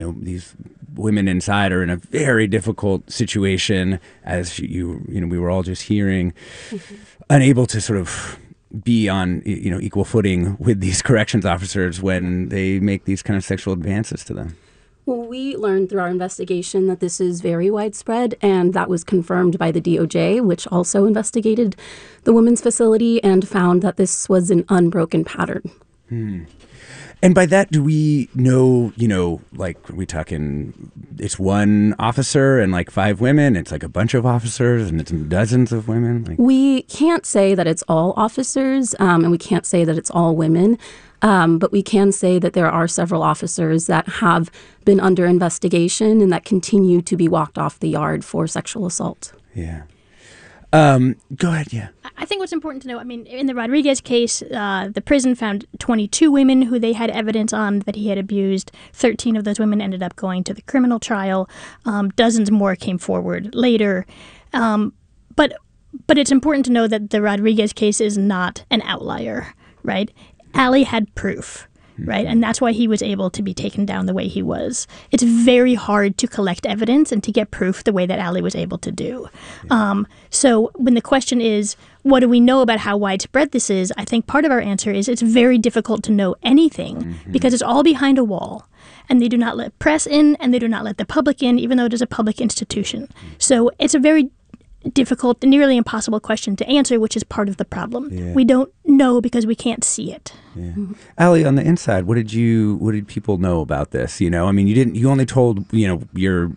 these women inside are in a very difficult situation, as we were all just hearing, unable to sort of be on equal footing with these corrections officers when they make these kind of sexual advances to them. Well, we learned through our investigation that this is very widespread, and that was confirmed by the DOJ, which also investigated the women's facility and found that this was an unbroken pattern. And by that, do we know, like, are we talking it's one officer and like 5 women? It's like a bunch of officers and it's dozens of women? We can't say that it's all officers, and we can't say that it's all women. But we can say that there are several officers that have been under investigation and that continue to be walked off the yard for sexual assault. Yeah. Go ahead, yeah. I think what's important to know, in the Rodriguez case, the prison found 22 women who they had evidence on that he had abused. 13 of those women ended up going to the criminal trial. Dozens more came forward later. But it's important to know that the Rodriguez case is not an outlier, right? Allie had proof, right? And that's why he was able to be taken down the way he was. It's very hard to collect evidence and to get proof the way that Allie was able to do. Yeah. So when the question is, what do we know about how widespread this is? I think part of our answer is it's very difficult to know anything because it's all behind a wall. And they do not let press in and they do not let the public in, even though it is a public institution. So it's a very difficult, nearly impossible question to answer, which is part of the problem. Yeah. We don't know because we can't see it. Yeah. Allie, on the inside, what did people know about this? You only told, your